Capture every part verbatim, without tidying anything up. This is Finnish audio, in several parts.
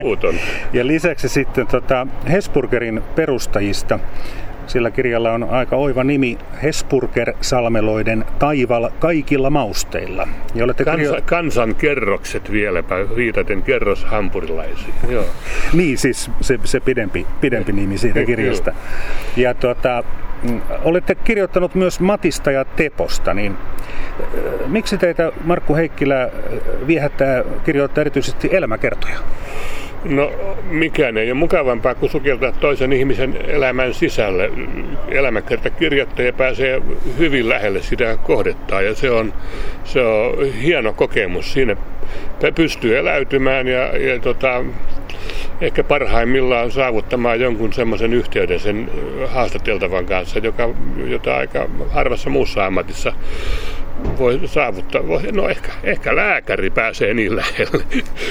Ja lisäksi sitten tota Hesburgerin perustajista. Sillä kirjalla on aika oiva nimi, Hesburger-salmeloiden taival kaikilla mausteilla. Ja olette Kansa, kirjo... Kansan kerrokset vieläpä, viitaten kerroshampurilaisiin. Joo. Niin, siis se, se pidempi, pidempi nimi siitä kirjasta. Ja tuota, olette kirjoittanut myös Matista ja Teposta, niin miksi teitä, Markku Heikkilä, viehättää kirjoittaa erityisesti elämäkertoja? No mikään ei ole mukavampaa kuin sukeltaa toisen ihmisen elämän sisälle. Elämäkertakirjoittaja pääsee hyvin lähelle sitä kohdettaa ja se on, se on hieno kokemus. Siinä pystyy eläytymään ja, ja tota, ehkä parhaimmillaan saavuttamaan jonkun semmoisen yhteyden sen haastateltavan kanssa, joka, jota aika harvassa muussa ammatissa voi saavuttaa. No ehkä, ehkä lääkäri pääsee niin lähelle.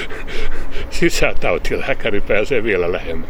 Sisätautilääkäri pääsee vielä lähemmäs.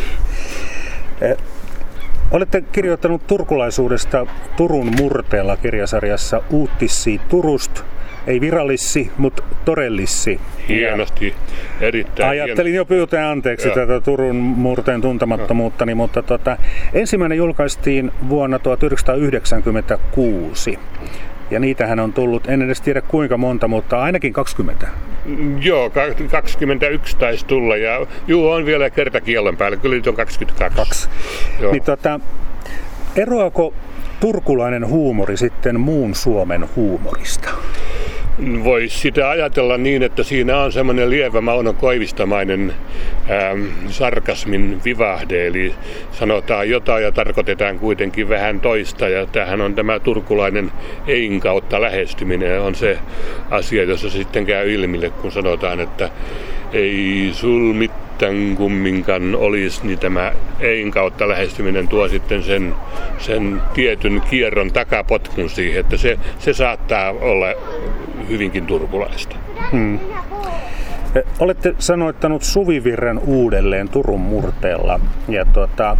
Eh, olette kirjoittanut turkulaisuudesta Turun murteella -kirjasarjassa Uuttissi Turust. Ei virallissi, mutta todellissi. Hienosti, erittäin Ajattelin hienosti. jo pyytää anteeksi Joo. tätä Turun murteen tuntemattomuuttani, mutta tota, ensimmäinen julkaistiin vuonna tuhatyhdeksänsataayhdeksänkymmentäkuusi. Ja niitähän on tullut, en edes tiedä kuinka monta, mutta ainakin kaksikymmentä. Joo, kaksikymmentäyksi taisi tulla ja juu, on vielä kertakiellon päällä, kyllä nyt on kaksikymmentäkaksi. Joo. Niin, tota, eroako turkulainen huumori sitten muun Suomen huumorista? Voisi sitä ajatella niin, että siinä on semmoinen lievä Mauno Koivistamainen ähm, sarkasmin vivahde, eli sanotaan jotain ja tarkoitetaan kuitenkin vähän toista, ja tämähän on tämä turkulainen ein kautta lähestyminen, on se asia, jossa sitten käy ilmille, kun sanotaan, että ei sul mitään kumminkaan olisi, niin tämä ein kautta lähestyminen tuo sitten sen, sen tietyn kierron takapotkun siihen, että se, se saattaa olla hyvinkin turkulaista. Hmm. Olette sanoittanut Suvivirren uudelleen Turun murteella, ja tuota,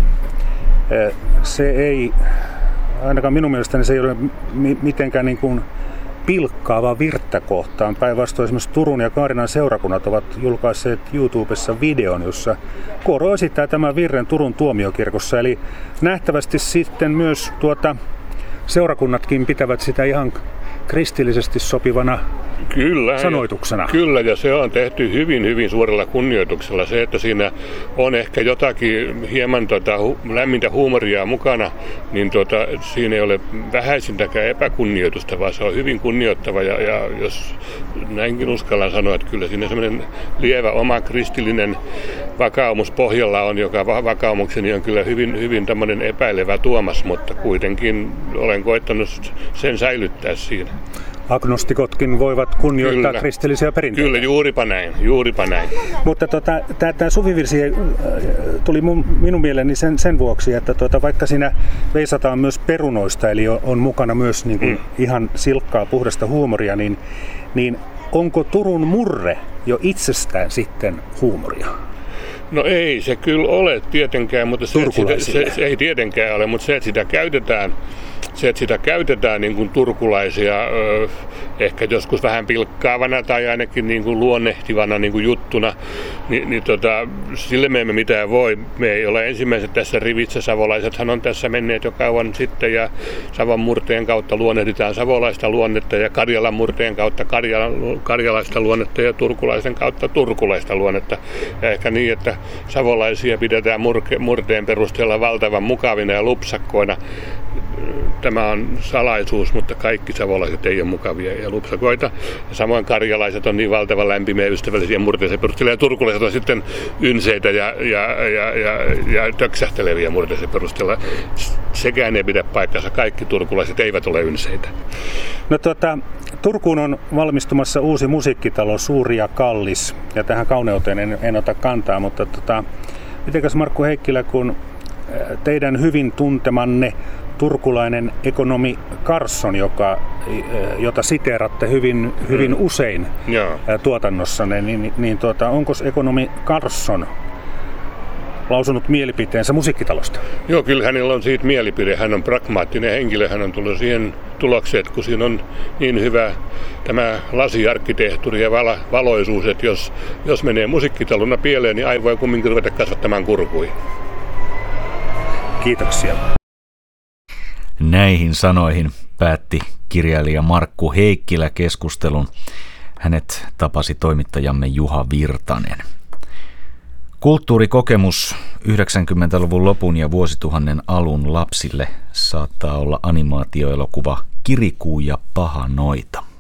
se ei, ainakaan minun mielestäni se ei ole mitenkään niin kuin pilkkaava virttäkohtaan. Päinvastoin esimerkiksi Turun ja Kaarinan seurakunnat ovat julkaisseet YouTubessa videon, jossa Koro esittää tämän virren Turun tuomiokirkossa. Eli nähtävästi sitten myös tuota, seurakunnatkin pitävät sitä ihan kristillisesti sopivana Kyllä, sanoituksena. Ja, kyllä, ja se on tehty hyvin, hyvin suurella kunnioituksella. Se, että siinä on ehkä jotakin hieman tota, hu, lämmintä huumoria mukana, niin tota, siinä ei ole vähäisintäkään epäkunnioitusta, vaan se on hyvin kunnioittava. Ja, ja jos näinkin uskallan sanoa, että kyllä siinä semmoinen lievä oma kristillinen vakaumus pohjalla on, joka vakaumukseni on kyllä hyvin, hyvin tämmöinen epäilevä Tuomas, mutta kuitenkin olen koettanut sen säilyttää siinä. Agnostikotkin voivat kunnioittaa Kyllä. kristillisiä perinteitä. Kyllä, juuripa näin, juuripa näin. Mutta tota, tämä Suvivirsi äh, tuli mun, minun mieleeni sen, sen vuoksi, että tota, vaikka siinä veisataan myös perunoista, eli on, on mukana myös niin kuin, mm. ihan silkkaa, puhdasta huumoria, niin, niin onko Turun murre jo itsestään sitten huumoria? No ei se kyllä ole tietenkään, mutta se, sitä, se, se ei tietenkään ole, mutta se, että sitä käytetään, se, että sitä käytetään niin kuin turkulaisia, ö, ehkä joskus vähän pilkkaavana tai ainakin niin kuin luonnehtivana niin kuin juttuna, niin, niin tota, sille me emme mitään voi. Me ei ole ensimmäiset tässä rivissä, savolaisethan on tässä menneet jo kauan sitten, ja Savon murteen kautta luonnehditaan savolaista luonnetta, ja Karjalan murteen kautta karjala, karjalaista luonnetta, ja turkulaisen kautta turkulaista luonnetta. Ja ehkä niin, että savolaisia pidetään murke, murteen perusteella valtavan mukavina ja lupsakkoina. Tämä on salaisuus, mutta kaikki savolaiset ei ole mukavia ja lupsakoita. Ja samoin karjalaiset on niin valtavan lämpimiä ja ystävällisiä murteeseen perusteella. Ja turkulaiset on sitten ynseitä ja, ja, ja, ja, ja töksähteleviä murteeseen perusteella. Sekään ei pidä paikkansa. Kaikki turkulaiset eivät ole ynseitä. No tuota, Turkuun on valmistumassa uusi musiikkitalo, suuri ja kallis. Ja tähän kauneuteen en, en ota kantaa, mutta tota, mitenkäs Markku Heikkilä, kun teidän hyvin tuntemanne turkulainen ekonomi Carson, joka, jota siteeratte hyvin, hyvin mm. usein Joo. tuotannossanne, niin, niin tuota, onko ekonomi Carson lausunut mielipiteensä Musiikkitalosta. Joo, kyllä hänellä on siitä mielipide. Hän on pragmaattinen henkilö. Hän on tullut siihen tulokseen, että kun siinä on niin hyvä tämä lasiarkkitehtuuri ja vala, valoisuus, että jos, jos menee musiikkitalona pieleen, niin aivan voi kumminkin ruveta kasvattamaan kurkuja. Kiitoksia. Näihin sanoihin päätti kirjailija Markku Heikkilä keskustelun. Hänet tapasi toimittajamme Juha Virtanen. Kulttuurikokemus yhdeksänkymmentäluvun lopun ja vuosituhannen alun lapsille saattaa olla animaatioelokuva Kirikuu ja paha noita.